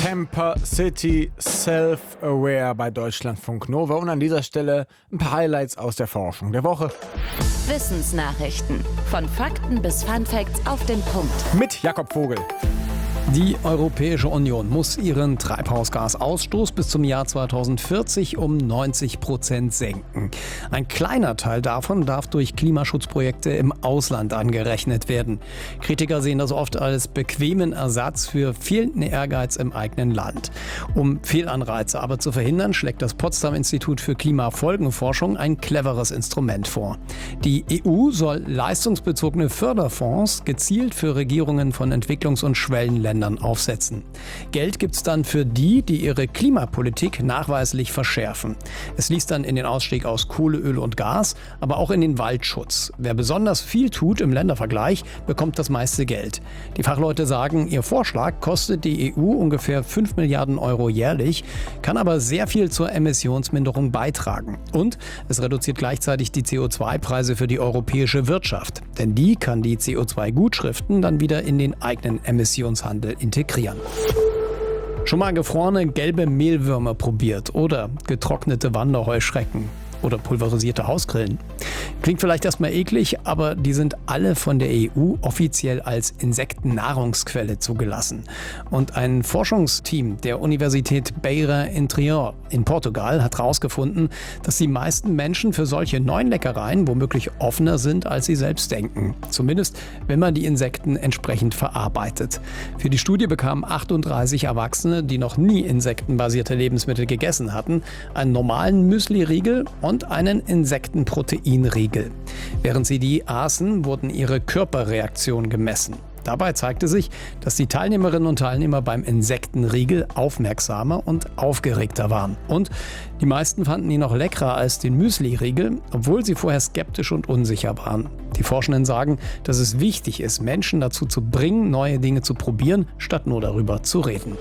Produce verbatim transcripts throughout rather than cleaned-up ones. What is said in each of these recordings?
Camper City Self-Aware bei Deutschlandfunk Nova. Und an dieser Stelle ein paar Highlights aus der Forschung der Woche. Wissensnachrichten. Von Fakten bis Funfacts auf den Punkt. Mit Jakob Vogel. Die Europäische Union muss ihren Treibhausgasausstoß bis zum Jahr zweitausendvierzig um neunzig Prozent senken. Ein kleiner Teil davon darf durch Klimaschutzprojekte im Ausland angerechnet werden. Kritiker sehen das oft als bequemen Ersatz für fehlenden Ehrgeiz im eigenen Land. Um Fehlanreize aber zu verhindern, schlägt das Potsdam-Institut für Klimafolgenforschung ein cleveres Instrument vor. Die E U soll leistungsbezogene Förderfonds gezielt für Regierungen von Entwicklungs- und Schwellenländern aufsetzen. Geld gibt es dann für die, die ihre Klimapolitik nachweislich verschärfen. Es liest dann in den Ausstieg aus Kohle, Öl und Gas, aber auch in den Waldschutz. Wer besonders viel tut im Ländervergleich, bekommt das meiste Geld. Die Fachleute sagen, ihr Vorschlag kostet die E U ungefähr fünf Milliarden Euro jährlich, kann aber sehr viel zur Emissionsminderung beitragen. Und es reduziert gleichzeitig die C O zwei Preise für die europäische Wirtschaft. Denn die kann die C O zwei Gutschriften dann wieder in den eigenen Emissionshandel integrieren. Schon mal gefrorene gelbe Mehlwürmer probiert oder getrocknete Wanderheuschrecken oder pulverisierte Hausgrillen? Klingt vielleicht erstmal eklig, aber die sind alle von der E U offiziell als Insektennahrungsquelle zugelassen. Und ein Forschungsteam der Universität Beira Interior in Portugal hat herausgefunden, dass die meisten Menschen für solche neuen Leckereien womöglich offener sind, als sie selbst denken. Zumindest, wenn man die Insekten entsprechend verarbeitet. Für die Studie bekamen achtunddreißig Erwachsene, die noch nie insektenbasierte Lebensmittel gegessen hatten, einen normalen Müsli-Riegel und einen Insektenproteinriegel. Während sie die aßen, wurden ihre Körperreaktionen gemessen. Dabei zeigte sich, dass die Teilnehmerinnen und Teilnehmer beim Insektenriegel aufmerksamer und aufgeregter waren. Und die meisten fanden ihn noch leckerer als den Müsli-Riegel, obwohl sie vorher skeptisch und unsicher waren. Die Forschenden sagen, dass es wichtig ist, Menschen dazu zu bringen, neue Dinge zu probieren, statt nur darüber zu reden.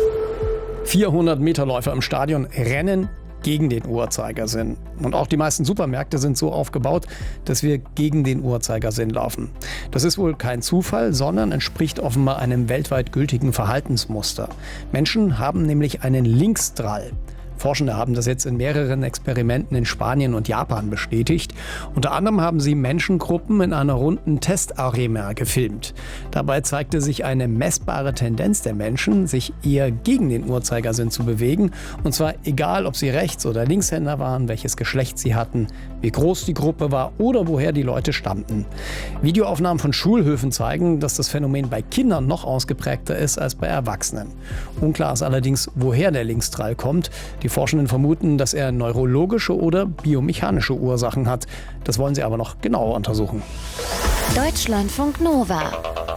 vierhundert Meterläufer im Stadion rennen gegen den Uhrzeigersinn. Und auch die meisten Supermärkte sind so aufgebaut, dass wir gegen den Uhrzeigersinn laufen. Das ist wohl kein Zufall, sondern entspricht offenbar einem weltweit gültigen Verhaltensmuster. Menschen haben nämlich einen Linksdrall. Forschende haben das jetzt in mehreren Experimenten in Spanien und Japan bestätigt. Unter anderem haben sie Menschengruppen in einer runden Testarena gefilmt. Dabei zeigte sich eine messbare Tendenz der Menschen, sich eher gegen den Uhrzeigersinn zu bewegen. Und zwar egal, ob sie Rechts- oder Linkshänder waren, welches Geschlecht sie hatten, wie groß die Gruppe war oder woher die Leute stammten. Videoaufnahmen von Schulhöfen zeigen, dass das Phänomen bei Kindern noch ausgeprägter ist als bei Erwachsenen. Unklar ist allerdings, woher der Linksdrall kommt. Die Forschenden vermuten, dass er neurologische oder biomechanische Ursachen hat. Das wollen sie aber noch genauer untersuchen. Deutschlandfunk Nova.